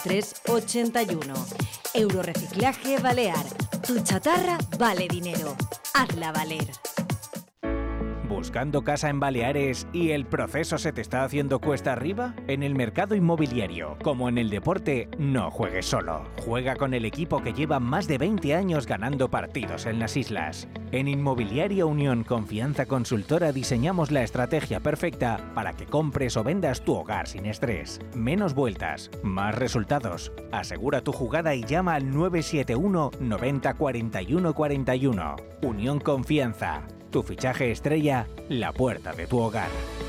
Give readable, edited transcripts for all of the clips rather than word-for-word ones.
8381. Eurorreciclaje Balear. Tu chatarra vale dinero. Hazla valer. ¿Buscando casa en Baleares y el proceso se te está haciendo cuesta arriba? En el mercado inmobiliario, como en el deporte, no juegues solo. Juega con el equipo que lleva más de 20 años ganando partidos en las islas. En Inmobiliaria Unión Confianza Consultora diseñamos la estrategia perfecta para que compres o vendas tu hogar sin estrés. Menos vueltas, más resultados. Asegura tu jugada y llama al 971 90 41 41. Unión Confianza. Tu fichaje estrella, la puerta de tu hogar.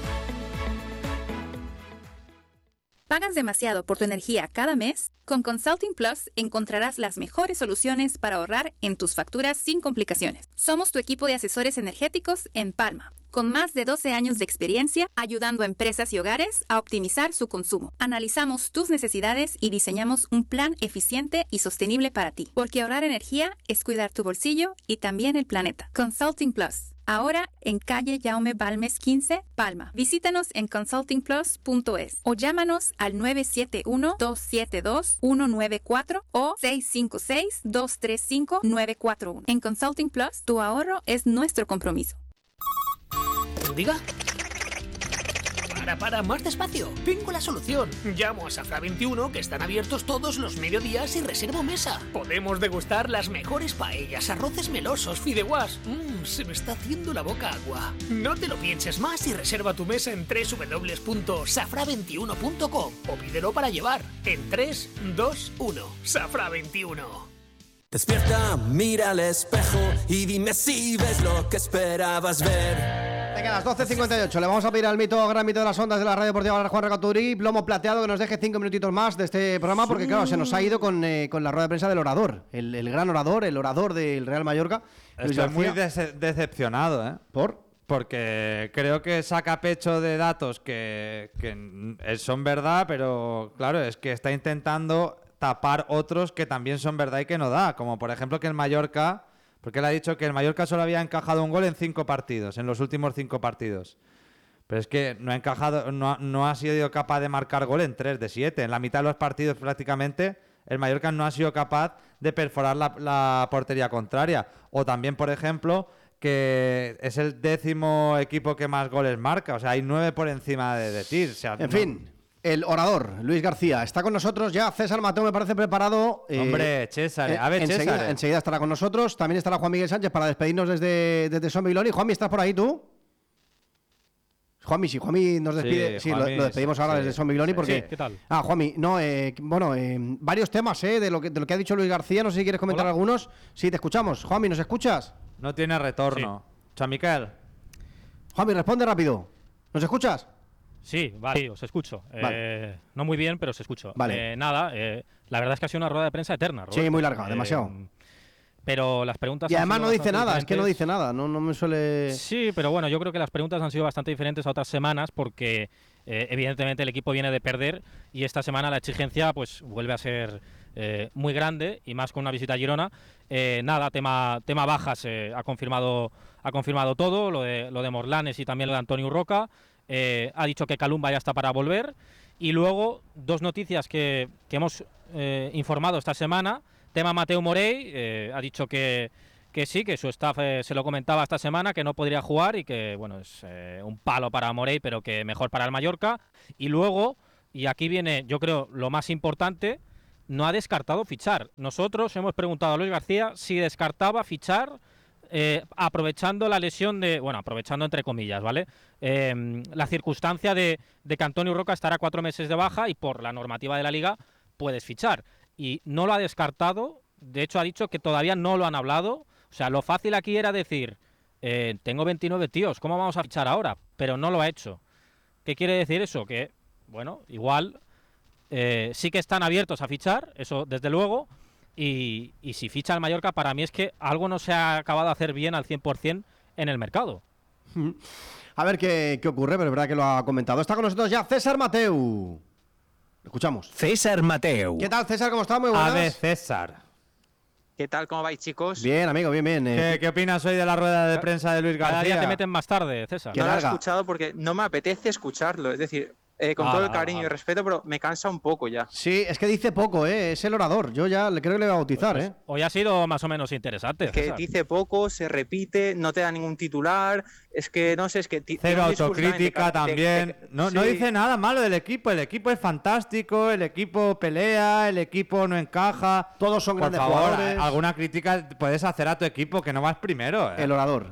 ¿Pagas demasiado por tu energía cada mes? Con Consulting Plus encontrarás las mejores soluciones para ahorrar en tus facturas sin complicaciones. Somos tu equipo de asesores energéticos en Palma, con más de 12 años de experiencia ayudando a empresas y hogares a optimizar su consumo. Analizamos tus necesidades y diseñamos un plan eficiente y sostenible para ti, porque ahorrar energía es cuidar tu bolsillo y también el planeta. Consulting Plus. Ahora en calle Jaume Balmes 15, Palma. Visítanos en consultingplus.es o llámanos al 971-272-194 o 656-235-941. En Consulting Plus, tu ahorro es nuestro compromiso. ¿Diga? Para, más despacio. Tengo la solución. Llamo a Safra 21, que están abiertos todos los mediodías y reservo mesa. Podemos degustar las mejores paellas, arroces melosos, fideuás. Se me está haciendo la boca agua. No te lo pienses más y reserva tu mesa en www.safra21.com o pídelo para llevar en 3, 2, 1. Safra 21. Despierta, mira al espejo y dime si ves lo que esperabas ver. Venga, a las 12:58 le vamos a pedir al gran mito de las ondas de la radio deportiva Juan Recaturi, Plomo Plateado, que nos deje 5 minutitos más de este programa, porque claro, se nos ha ido con la rueda de prensa del orador, el gran orador, el orador del Real Mallorca. Estoy muy decepcionado, ¿eh? Porque creo que saca pecho de datos que son verdad, pero claro, es que está intentando tapar otros que también son verdad y que no da, como por ejemplo que el Mallorca... Porque él ha dicho que el Mallorca solo había encajado un gol en 5 partidos, en los últimos 5 partidos. Pero es que no ha encajado, no ha sido capaz de marcar gol en 3 de 7. En la mitad de los partidos prácticamente el Mallorca no ha sido capaz de perforar la portería contraria. O también, por ejemplo, que es el 10º equipo que más goles marca. O sea, hay 9 por encima de ti. O sea, en fin. El orador, Luis García, está con nosotros ya. César Mateo me parece preparado. Hombre, César, a ver, César. Enseguida estará con nosotros. También estará Juan Miguel Sánchez para despedirnos desde Son Miloni. Juanmi, ¿estás por ahí tú? Juanmi, si Juanmi nos despide. Sí, Juanmi, lo despedimos ahora desde Son Miloni porque... Sí, ¿qué tal? Juanmi, no, varios temas de lo que ha dicho Luis García. No sé si quieres comentar algunos. Sí, te escuchamos. Juanmi, ¿nos escuchas? No tiene retorno. Sí. San Miquel. Juanmi, responde rápido. ¿Nos escuchas? Sí, vale, sí, os escucho. Vale. No muy bien, pero os escucho. Vale. La verdad es que ha sido una rueda de prensa eterna, Roberto. Sí, muy larga, demasiado. Pero las preguntas... Y además no dice nada, diferentes. Es que no dice nada, no me suele... Sí, pero bueno, yo creo que las preguntas han sido bastante diferentes a otras semanas porque evidentemente el equipo viene de perder y esta semana la exigencia pues vuelve a ser muy grande y más con una visita a Girona. Tema bajas ha confirmado todo, lo de Morlanes y también lo de Antonio Urroca. Ha dicho que Kalumba ya está para volver. Y luego, 2 noticias que hemos informado esta semana. Tema Mateu Morey, ha dicho que sí, que su staff se lo comentaba esta semana, que no podría jugar y que, bueno, es un palo para Morey, pero que mejor para el Mallorca. Y luego, y aquí viene, yo creo, lo más importante, no ha descartado fichar. Nosotros hemos preguntado a Luis García si descartaba fichar aprovechando la lesión aprovechando entre comillas, ¿vale? La circunstancia de que Antonio Urroca estará 4 meses de baja y por la normativa de la Liga puedes fichar. Y no lo ha descartado, de hecho ha dicho que todavía no lo han hablado. O sea, lo fácil aquí era decir, tengo 29 tíos, ¿cómo vamos a fichar ahora? Pero no lo ha hecho. ¿Qué quiere decir eso? Que, bueno, igual sí que están abiertos a fichar, eso desde luego. Y si ficha el Mallorca, para mí es que algo no se ha acabado de hacer bien al 100% en el mercado. A ver qué ocurre, pero es verdad que lo ha comentado. Está con nosotros ya César Mateu. Escuchamos. César Mateu. ¿Qué tal, César? ¿Cómo estás? Muy buenas. A ver, César. ¿Qué tal? ¿Cómo vais, chicos? Bien, amigo, bien. ¿Qué opinas hoy de la rueda de prensa de Luis García? Cada día te meten más tarde, César. No lo he escuchado porque no me apetece escucharlo. Es decir, Con todo el cariño y respeto, pero me cansa un poco ya. Sí, es que dice poco, es el orador. Yo ya creo que le voy a bautizar, Pues hoy ha sido más o menos interesante. Que dice poco, se repite, no te da ningún titular. Es que, no sé, es que... Cero autocrítica también. No dice nada malo del equipo. El equipo es fantástico, el equipo pelea, el equipo no encaja. Todos son grandes Por favor, jugadores. alguna crítica puedes hacer a tu equipo, que no vas primero. El orador.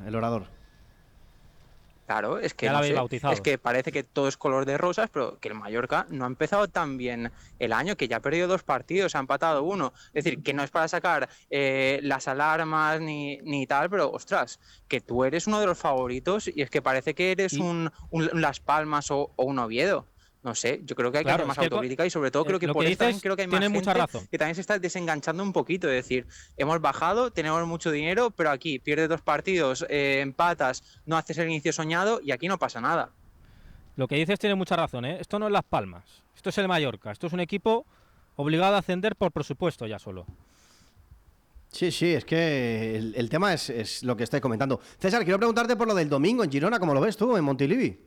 Claro, es que, Ya la no habéis sé, bautizado. es que parece que todo es color de rosas, pero que el Mallorca no ha empezado tan bien el año, que ya ha perdido 2 partidos, ha empatado 1. Es decir, que no es para sacar las alarmas ni tal, pero ostras, que tú eres uno de los favoritos y es que parece que eres un Las Palmas o un Oviedo. No sé, yo creo que hay que hacer más autocrítica y sobre todo creo que lo por que eso también dices creo que hay más tiene gente mucha razón. que también se está desenganchando un poquito. Es decir, hemos bajado, tenemos mucho dinero, pero aquí pierdes 2 partidos, empatas, no haces el inicio soñado y aquí no pasa nada. Lo que dices tiene mucha razón, ¿eh? Esto no es Las Palmas, esto es el Mallorca, esto es un equipo obligado a ascender por presupuesto ya solo. Sí, es que el tema es lo que estáis comentando. César, quiero preguntarte por lo del domingo en Girona, ¿cómo lo ves tú en Montilivi?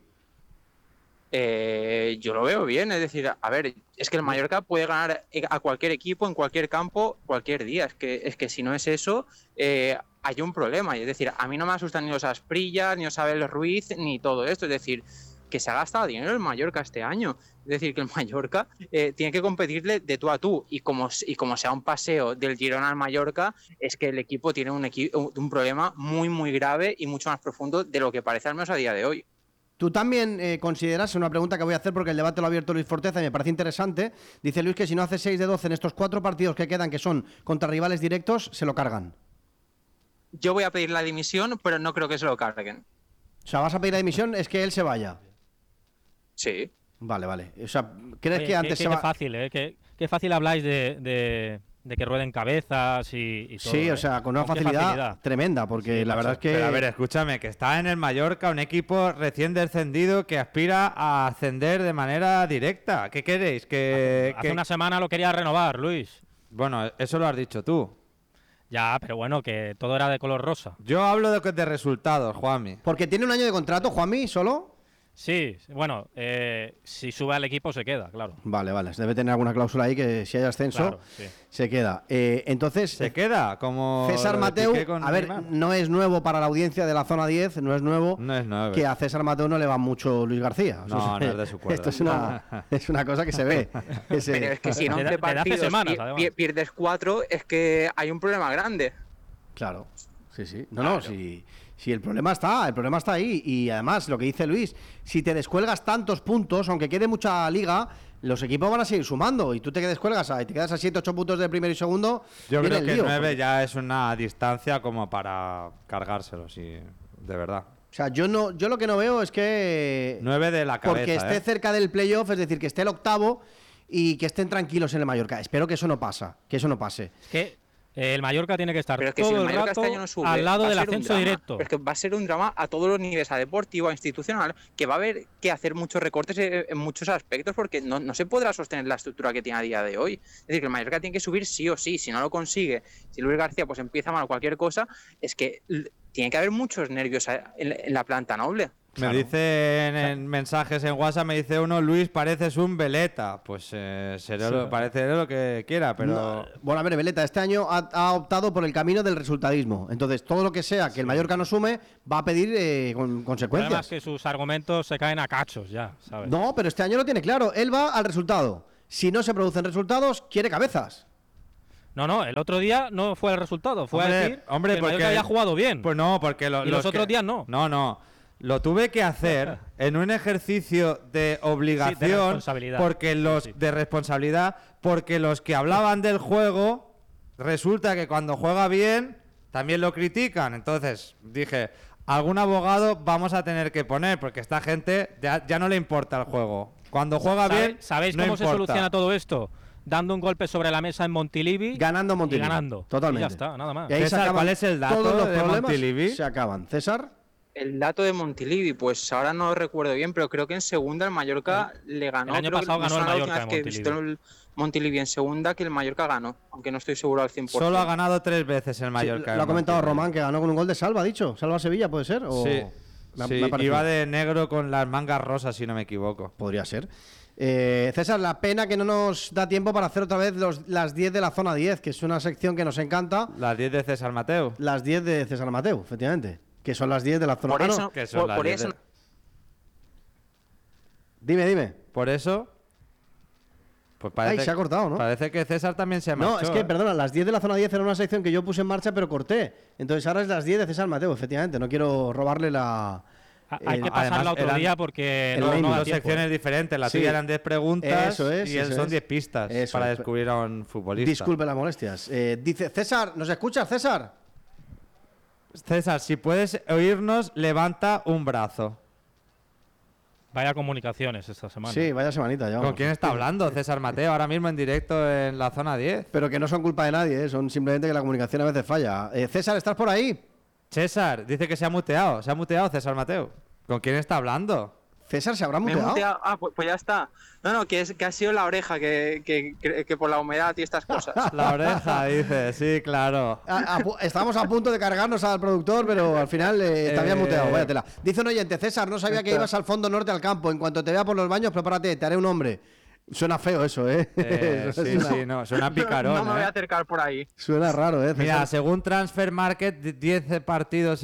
Yo lo veo bien, es decir, a ver, es que el Mallorca puede ganar a cualquier equipo, en cualquier campo, cualquier día. Es que si no es eso, hay un problema. Es decir, a mí no me asustan ni los Asprilla, ni Osabel Ruiz, ni todo esto. Es decir, que se ha gastado dinero el Mallorca este año. Es decir, que el Mallorca tiene que competirle de tú a tú. Y como sea un paseo del Girona al Mallorca, es que el equipo tiene un problema muy, muy grave y mucho más profundo de lo que parece al menos a día de hoy. Tú también consideras, una pregunta que voy a hacer porque el debate lo ha abierto Luis Forteza y me parece interesante, dice Luis que si no hace 6 de 12 en estos 4 partidos que quedan, que son contra rivales directos, se lo cargan. Yo voy a pedir la dimisión, pero no creo que se lo carguen. O sea, vas a pedir la dimisión, es que él se vaya. Sí. Vale. O sea, ¿crees que antes qué fácil, ¿eh? Qué fácil habláis de que rueden cabezas y todo. Sí, o sea, con una facilidad tremenda, porque la verdad es que... Pero a ver, escúchame, que está en el Mallorca un equipo recién descendido que aspira a ascender de manera directa. ¿Qué queréis? Hace una semana lo quería renovar, Luis. Bueno, eso lo has dicho tú. Ya, pero bueno, que todo era de color rosa. Yo hablo de resultados, Juanmi. Porque tiene un año de contrato, Juanmi, solo... Sí, bueno, si sube al equipo se queda, claro. Vale, debe tener alguna cláusula ahí que si hay ascenso, claro, sí. Se queda. Entonces... Se queda, como... César Mateu, a ver, Neymar. no es nuevo para la audiencia de la zona 10, no es nuevo que a César Mateu no le va mucho Luis García. No es de su cuerda. Esto es una cosa que se ve. Pero es que si en 11 partidos pierdes 4, es que hay un problema grande. Claro, sí. No, si el problema está ahí. Y además, lo que dice Luis, si te descuelgas tantos puntos, aunque quede mucha liga, los equipos van a seguir sumando. Y tú te quedas a 7, 8 puntos de primero y segundo. Yo creo que 9 porque... ya es una distancia como para cargárselo, sí, de verdad. O sea, yo lo que no veo es que... 9 de la cabeza, porque esté cerca del playoff, es decir, que esté el octavo y que estén tranquilos en el Mallorca. Espero que eso no pase. Es que el Mallorca tiene que estar pero es que todo si el el Mallorca rato este año no sube, al lado del ascenso directo. Pero es que va a ser un drama a todos los niveles, a deportivo, a institucional, que va a haber que hacer muchos recortes en muchos aspectos porque no se podrá sostener la estructura que tiene a día de hoy. Es decir, que el Mallorca tiene que subir sí o sí. Si no lo consigue, si Luis García pues empieza mal cualquier cosa, es que tiene que haber muchos nervios en la planta noble. Me dicen en mensajes en WhatsApp, me dice uno, Luis, pareces un veleta. Pues pareceré lo que quiera, pero... No, bueno, a ver, Veleta este año ha optado por el camino del resultadismo. Entonces, todo lo que sea que el Mallorca no sume, va a pedir consecuencias. Además que sus argumentos se caen a cachos ya, ¿sabes? No, pero este año lo tiene claro. Él va al resultado. Si no se producen resultados, quiere cabezas. No, el otro día no fue el resultado. Fue a decir que el Mallorca había jugado bien. Pues no, porque los otros días no. No. Lo tuve que hacer en un ejercicio de obligación, de responsabilidad. De responsabilidad, porque los que hablaban del juego, resulta que cuando juega bien, también lo critican. Entonces dije, algún abogado vamos a tener que poner, porque esta gente ya no le importa el juego. Cuando juega bien, ¿sabéis no cómo importa. se soluciona todo esto? Dando un golpe sobre la mesa en Montilivi. Ganando Montilivi. Totalmente. Y ya está, nada más. Y ahí César, ¿cuál es el dato todos los de problemas Montilivi? se acaban. César. El dato de Montilivi, pues ahora no lo recuerdo bien, pero creo que en segunda el Mallorca le ganó. El año pasado ganó el Mallorca en Montilivi. El Montilivi en segunda que el Mallorca ganó, aunque no estoy seguro al 100%. Solo ha ganado 3 veces el Mallorca. Sí, lo ha comentado Román, que ganó con un gol de Salva, ha dicho. Salva Sevilla, ¿puede ser? ¿O... Sí. Sí, iba de negro con las mangas rosas, si no me equivoco. Podría ser. César, la pena que no nos da tiempo para hacer otra vez las 10 de la zona 10, que es una sección que nos encanta. Las 10 de César Mateu. Las 10 de César Mateu, efectivamente. Que son las 10 de la zona... Por eso, no. Que son las 10 de... Dime. Por eso... Pues parece, se ha cortado, ¿no? Parece que César también se ha marchado. No, es que, perdona, las 10 de la zona 10 era una sección que yo puse en marcha, pero corté. Entonces ahora es las 10 de César Mateu, efectivamente. No quiero robarle la... Hay que pasarla otro día porque no da dos tiempo. secciones diferentes. La tuya eran 10 preguntas y él son 10 pistas para descubrir a un futbolista. Disculpe las molestias. Dice, César, ¿nos escuchas, César? César, si puedes oírnos, levanta un brazo. Vaya comunicaciones esta semana. Sí, vaya semanita ya. ¿Con quién está hablando César Mateu ahora mismo en directo en la zona 10? Pero que no son culpa de nadie, son simplemente que la comunicación a veces falla. César, ¿estás por ahí? César, dice que se ha muteado César Mateu. ¿Con quién está hablando? César, ¿se habrá muteado? Pues ya está. No, que ha sido la oreja que por la humedad y estas cosas. La oreja, dice, sí, claro. Estábamos a punto de cargarnos al productor, pero al final te había muteado, váyatela. Dice un oyente, César, no sabía que ibas al fondo norte al campo. En cuanto te vea por los baños, prepárate, te haré un hombre. Suena feo eso, ¿eh? Suena picarón. No me voy a acercar por ahí. Suena raro, ¿eh? César? Mira, según Transfer Market, 10 partidos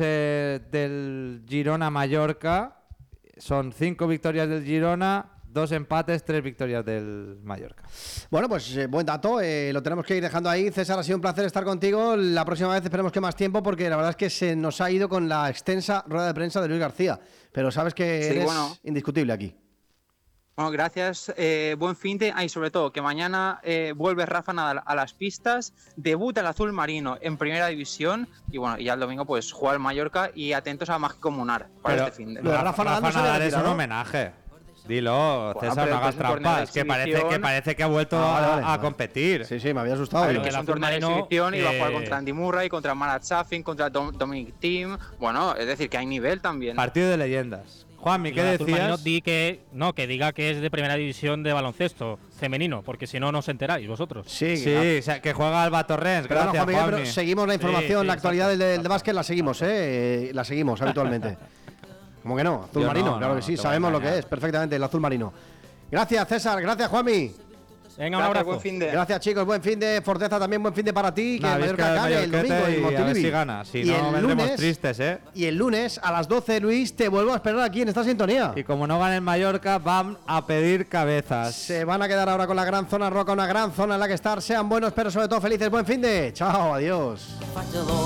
del Girona-Mallorca. Son 5 victorias del Girona, 2 empates, 3 victorias del Mallorca. Bueno, pues buen dato, lo tenemos que ir dejando ahí. César, ha sido un placer estar contigo. La próxima vez esperemos que más tiempo, porque la verdad es que se nos ha ido con la extensa rueda de prensa de Luis García. Pero sabes que eres indiscutible aquí. Bueno, gracias. Buen fin de... y sobre todo, que mañana vuelve Rafa Nadal a las pistas, debuta el azul marino en primera división y bueno, y ya el domingo pues juega el Mallorca y atentos a Mágico Munar para este fin de... Rafa Nadal es un homenaje. Dilo, César, no hagas trampas. Que parece que ha vuelto a competir. Sí, me había asustado. Que es un torneo de exhibición y va a jugar contra Andy Murray, contra Marat Safin, contra Dominic Thiem. Bueno, es decir, que hay nivel también. Partido de leyendas. Juanmi, ¿qué decías? Que diga que es de primera división de baloncesto femenino, porque si no, no os enteráis vosotros. Sí, o sea, que juega Alba Torrens. Gracias, Juanmi. Pero seguimos la información, la actualidad del básquet, la seguimos, la seguimos habitualmente. ¿Cómo que no? Azul marino, claro que sí, sabemos lo que es perfectamente el azul marino. Gracias, César, gracias, Juanmi. Venga, un abrazo. Buen fin de... Gracias, chicos, buen fin de Forteza, también buen fin de para ti. Que el Mallorca gane el domingo en Montilivi. A ver si gana, si no vendremos tristes, ¿eh? Y el lunes a las 12, Luis, te vuelvo a esperar aquí en esta sintonía. Y como no gane el Mallorca, van a pedir cabezas. Se van a quedar ahora con la gran zona roca, una gran zona en la que estar. Sean buenos, pero sobre todo felices. Buen fin de... Chao, adiós.